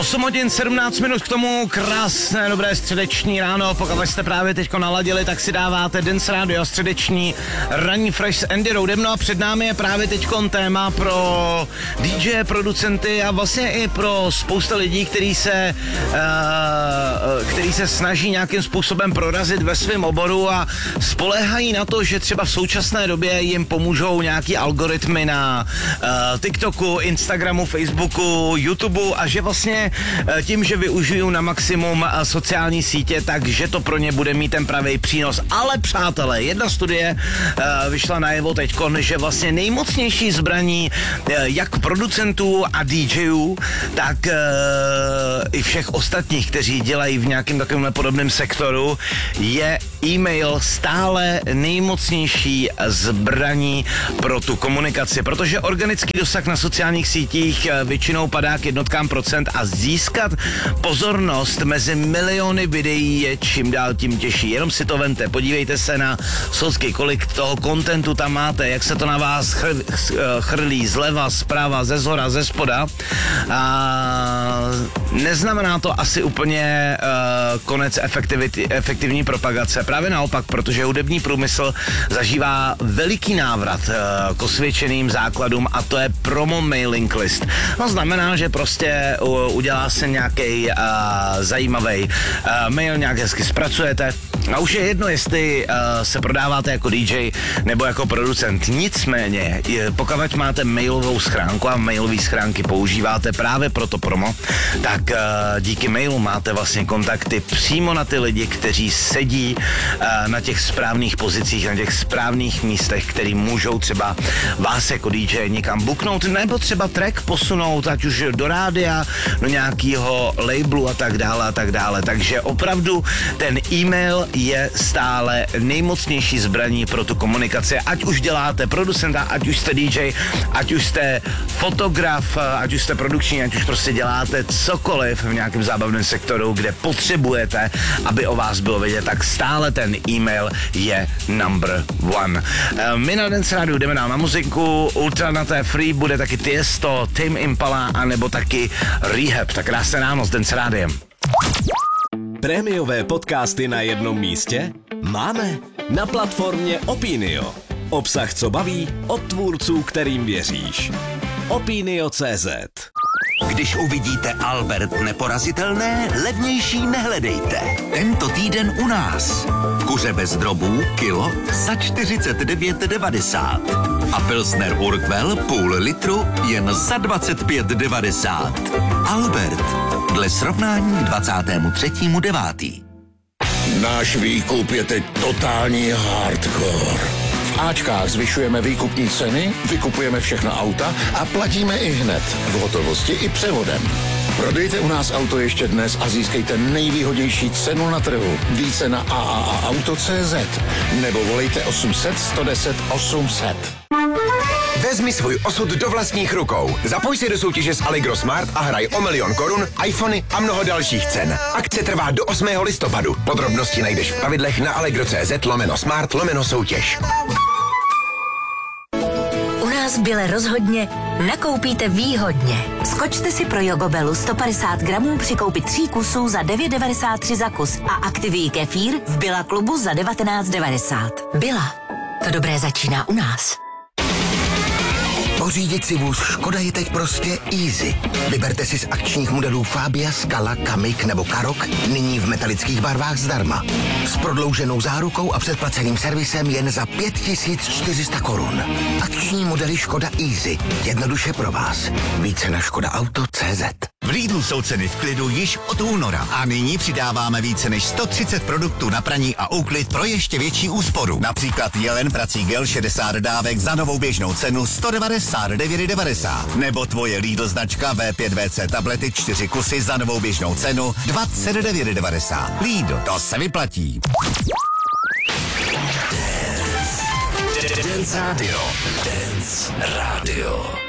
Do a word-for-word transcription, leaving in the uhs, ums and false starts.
osm hodin sedmnáct minut k tomu, krásné, dobré středeční ráno. Pokud jste právě teďko naladili, tak si dáváte Dance Radio, středeční ranní fresh s Andy Roadem. No a před námi je právě teďkon téma pro D J, producenty a vlastně i pro spousta lidí, který se, uh, který se snaží nějakým způsobem prorazit ve svém oboru a spoléhají na to, že třeba v současné době jim pomůžou nějaký algoritmy na uh, TikToku, Instagramu, Facebooku, YouTube a že vlastně tím, že využiju na maximum sociální sítě, takže to pro ně bude mít ten pravý přínos. Ale přátelé, jedna studie uh, vyšla najevo teďkon, že vlastně nejmocnější zbraní uh, jak producentů a DJů, tak uh, i všech ostatních, kteří dělají v nějakém takovém podobném sektoru, je e-mail stále nejmocnější zbraní pro tu komunikaci, protože organický dosah na sociálních sítích většinou padá k jednotkám procent a získat pozornost mezi miliony videí je čím dál tím těžší. Jenom si to vemte, podívejte se na socky, kolik toho kontentu tam máte, jak se to na vás chr, chrlí zleva, zprava, ze zhora, ze spoda. A neznamená to asi úplně uh, konec efektivní propagace. Právě naopak, protože hudební průmysl zažívá veliký návrat uh, k osvědčeným základům a to je promo mailing list. No znamená, že prostě uh, udělá se nějaký uh, zajímavý uh, mail, nějak hezky zpracujete a už je jedno, jestli uh, se prodáváte jako D J nebo jako producent. Nicméně, je, pokud máte mailovou schránku a mailové schránky používáte právě pro to promo, tak uh, díky mailu máte vlastně kontakty přímo na ty lidi, kteří sedí uh, na těch správných pozicích, na těch správných místech, který můžou třeba vás jako D J někam booknout, nebo třeba track posunout, ať už do rádia, do nějakého labelu a tak dále a tak dále. Takže opravdu ten e-mail je stále nejmocnější zbraní pro tu komunikaci, ať už děláte producenta, ať už jste D J, ať už jste fotograf, ať už jste produkční, ať už prostě děláte cokoliv v nějakém zábavném sektoru, kde potřebujete, aby o vás bylo vidět, tak stále ten e-mail je number one. My na Dance Radio jdeme dál na muziku, Ultranaté Free, bude taky Tiesto, Tame Impala, anebo taky Rehab. Tak krásné ráno s Dance Rádiem. Prémiové podcasty na jednom místě? Máme na platformě Opinio. Obsah, co baví, od tvůrců, kterým věříš. Opinio tečka cé zet. Když uvidíte Albert neporazitelné, levnější nehledejte. Tento týden u nás. Kuře bez drobů, kilo za čtyřicet devět devadesát. A Pilsner Urquell půl litru jen za dvacet pět devadesát. Albert, dle srovnání dvacátého třetího devátého Náš výkup je teď totální hardcore. V Ačkách zvyšujeme výkupní ceny, vykupujeme všechna auta a platíme i hned, v hotovosti i převodem. Prodejte u nás auto ještě dnes a získejte nejvýhodnější cenu na trhu. Více na a a a auto tečka cé zet nebo volejte osm set, sto deset, osm set. Vezmi svůj osud do vlastních rukou. Zapoj se do soutěže s Allegro Smart a hraj o milion korun, iPhony a mnoho dalších cen. Akce trvá do osmého listopadu. Podrobnosti najdeš v pravidlech na allegro tečka cé zet lomeno smart lomeno soutěž. U nás v Bile rozhodně nakoupíte výhodně. Skočte si pro Jogobelu sto padesát gramů při koupi tří kusů za devět devadesát tři za kus a aktiví kefír v Billa klubu za devatenáct devadesát. Billa. To dobré začíná u nás. Pořídit si vůz Škoda je teď prostě easy. Vyberte si z akčních modelů Fabia, Scala, Kamiq nebo Karoq nyní v metalických barvách zdarma. S prodlouženou zárukou a předplaceným servisem jen za pět tisíc čtyři sta korun. Akční modely Škoda Easy. Jednoduše pro vás. Více na škoda auto tečka cé zet. V Lidlu jsou ceny v klidu již od února a nyní přidáváme více než sto třicet produktů na praní a úklid pro ještě větší úsporu. Například Jelen prací gel šedesát dávek za novou běžnou cenu sto devadesát devět devadesát. Nebo tvoje Lidl značka V pět V C tablety čtyři kusy za novou běžnou cenu dvacet devět devadesát. Lidl, to se vyplatí. Dance Radio. Dance Radio.